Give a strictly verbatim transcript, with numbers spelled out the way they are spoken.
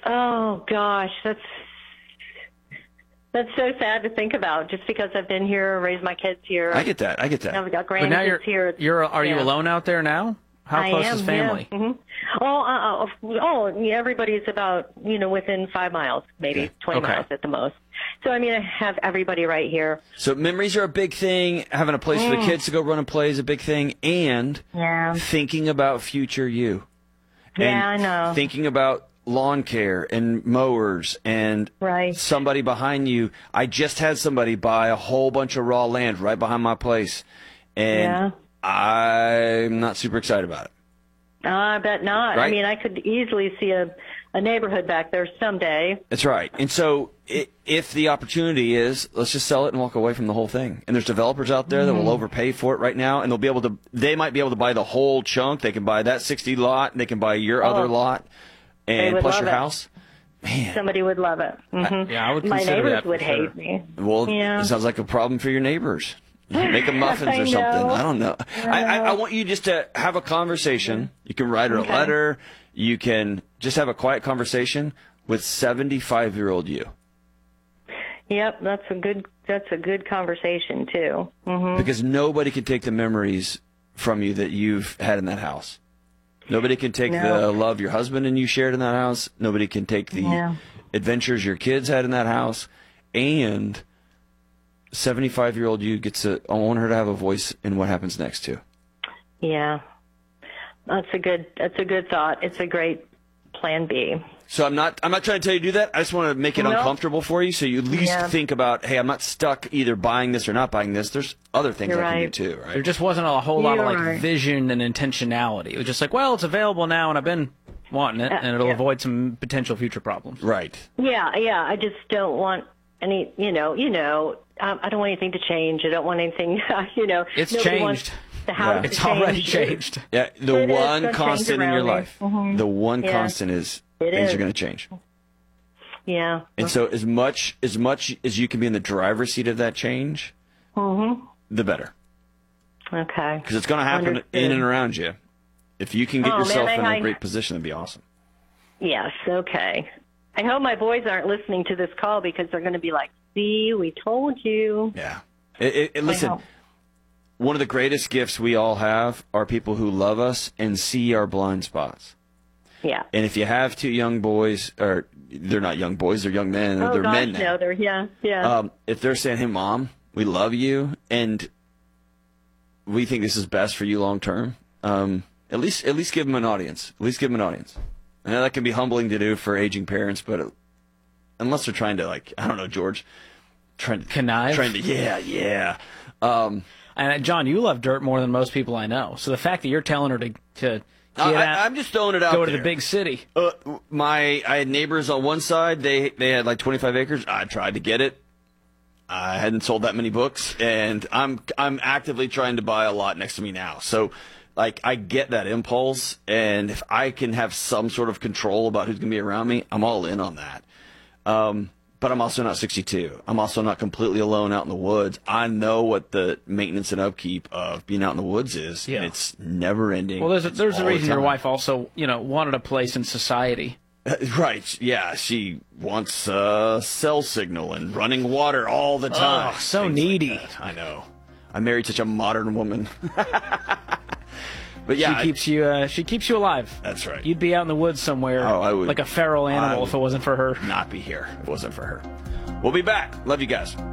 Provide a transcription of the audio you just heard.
Oh gosh, that's that's so sad to think about. Just because I've been here, raised my kids here. I get that. I get that. I've got But now you're grandkids here. you're are you Yeah. alone out there now? How I close am, is family? Yeah. Mm-hmm. Oh, uh, uh, oh, yeah, everybody's about you know within five miles, maybe Okay. twenty Okay. miles at the most. So I mean, I have everybody right here. So memories are a big thing. Having a place for the kids to go run and play is a big thing, and Yeah. thinking about future you. Yeah, and I know. Thinking about lawn care and mowers and Right. somebody behind you. I just had somebody buy a whole bunch of raw land right behind my place, and I'm not super excited about it. Uh, I bet not. Right? I mean, I could easily see a, a neighborhood back there someday. That's right. And so I if the opportunity is, let's just sell it and walk away from the whole thing. And there's developers out there that will overpay for it right now, and they'll be able to. They might be able to buy the whole chunk. They can buy that sixty lot, and they can buy your other lot, and would plus love your it. house. Man, Somebody would love it. hmm Yeah, I would My consider neighbors that for would sure. hate me. well, Yeah. it sounds like a problem for your neighbors. Make them muffins I or something. know. I don't know. I, I, I want you just to have a conversation. You can write her Okay. a letter. You can just have a quiet conversation with seventy-five-year-old you. Yep, that's a good. That's a good conversation too. hmm Because nobody can take the memories from you that you've had in that house. Nobody can take No. the love your husband and you shared in that house. Nobody can take the Yeah. adventures your kids had in that house. And seventy-five-year-old you gets to, I want her to have a voice in what happens next too. Yeah, that's a good. That's a good thought. It's a great plan B. So I'm not I'm not trying to tell you to do that. I just want to make it No. uncomfortable for you so you at least Yeah. think about, hey, I'm not stuck either buying this or not buying this. There's other things You're I can right. do too, right? There just wasn't a whole lot of You're like right. vision and intentionality. It was just like, well, it's available now, and I've been wanting it, and it'll yeah. avoid some potential future problems. Right. Yeah, yeah. I just don't want any. You know. You know. Um, I don't want anything to change. I don't want anything. You know. It's nobody changed. wants the house Yeah. to It's already change. changed. Yeah, the It is one gonna change constant in your around me. life, Mhm. the one Yeah. constant is It things is. are going to change. Yeah. And so as much as much as you can be in the driver's seat of that change, Mm-hmm. the better. Okay. Because it's going to happen Understood. in and around you. If you can get Oh, man, yourself I- in a I- great position, that'd be awesome. Yes. Okay. I hope my boys aren't listening to this call because they're going to be like, "See, we told you." Yeah. It, it, it- listen, hope. one of the greatest gifts we all have are people who love us and see our blind spots. Yeah. And if you have two young boys, or they're not young boys, they're young men, or Oh they're gosh, men now. no, they're yeah, yeah. Um, if they're saying, "Hey, Mom, we love you, and we think this is best for you long term," um, at least at least give them an audience. At least give them an audience. I know that can be humbling to do for aging parents, but it, unless they're trying to, like, I don't know, George, trying to Connive? trying to, yeah, yeah. Um, And uh, John, you love dirt more than most people I know. So the fact that you're telling her to to get I, out, I, I'm just throwing it out go to there. the big city. Uh, my I had neighbors on one side. They they had like twenty-five acres. I tried to get it. I hadn't sold that many books, and I'm I'm actively trying to buy a lot next to me now. So, like, I get that impulse, and if I can have some sort of control about who's going to be around me, I'm all in on that. Um, but I'm also not sixty-two. I'm also not completely alone out in the woods. I know what the maintenance and upkeep of being out in the woods is, Yeah. and it's never ending. Well, there's a, It's there's a all the reason your time. wife also, you know, wanted a place in society. Uh, Right, yeah, she wants uh, cell signal and running water all the time. Oh, so Things like needy. that. I know. I married such a modern woman. But yeah, she keeps you uh, she keeps you alive. That's right. You'd be out in the woods somewhere, Oh, I would- like a feral I animal, would if it wasn't for her. I'd not be here if it wasn't for her. We'll be back. Love you guys.